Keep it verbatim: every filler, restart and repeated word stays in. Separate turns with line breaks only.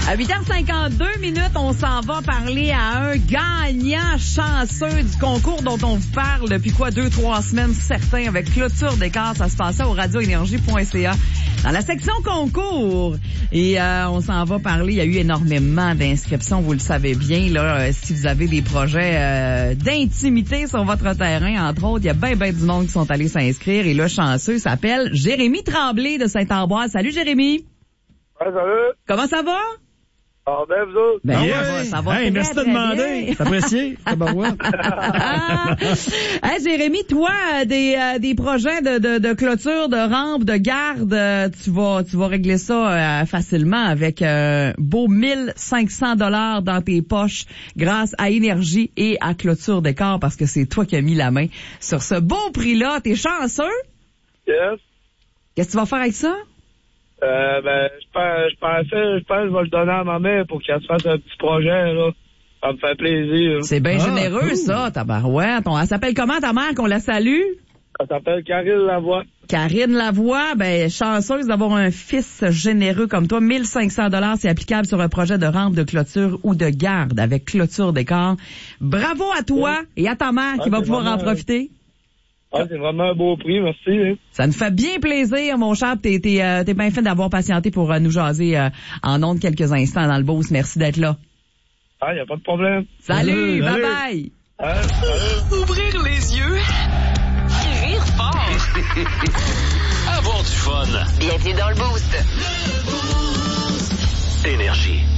À huit heures cinquante-deux minutes, on s'en va parler à un gagnant chanceux du concours dont on vous parle depuis quoi, deux, trois semaines, certains, avec Clôture Décor. Ça se passait au radio énergie point c a dans la section concours. Et euh, on s'en va parler. Il y a eu énormément d'inscriptions, vous le savez bien. Là, euh, si vous avez des projets euh, d'intimité sur votre terrain, entre autres, il y a bien, bien du monde qui sont allés s'inscrire. Et le chanceux s'appelle Jérémy Tremblay de Saint-Ambroise. Salut, Jérémy.
Ouais, salut.
Comment ça va?
Ah, ben, vous autres?
Ben,
oui,
ça va, ça va
hey,
très,
merci de
très
demander.
bien.
C'est apprécié.
Hey, Jérémy, toi, euh, des euh, des projets de, de de clôture, de rampe, de garde, euh, tu vas tu vas régler ça euh, facilement avec euh, beau mille cinq cents dollars dans tes poches grâce à Énergie et à Clôture Décor parce que c'est toi qui as mis la main sur ce beau prix-là. T'es chanceux?
Yes.
Qu'est-ce que tu vas faire avec ça?
Euh, ben, je pense, je pensais, je pense que je vais le donner à ma mère pour qu'elle se fasse un petit projet, là. Ça me fait plaisir.
C'est bien
Ah,
généreux,
cool.
ça, tabarouette. On, elle s'appelle comment, ta mère, qu'on la salue?
Ça s'appelle Karine Lavoie.
Karine Lavoie, ben, chanceuse d'avoir un fils généreux comme toi. mille cinq cents dollars, c'est applicable sur un projet de rampe, de clôture ou de garde avec Clôture Décor. Bravo à toi et à ta mère qui
Ah,
va
c'est
pouvoir en
vraiment,
profiter.
Ah, c'est vraiment un beau prix, merci. Hein.
Ça nous fait bien plaisir, mon cher. T'es, t'es, euh, t'es bien fait d'avoir patienté pour euh, nous jaser euh, en ondes quelques instants dans le boost. Merci d'être là.
Ah, y a pas de problème.
Salut,
Salut,
bye
salut.
bye.
Hein, salut.
Ouvrir les yeux et rire fort.
Avoir du fun.
Bienvenue dans le Boost.
Énergie.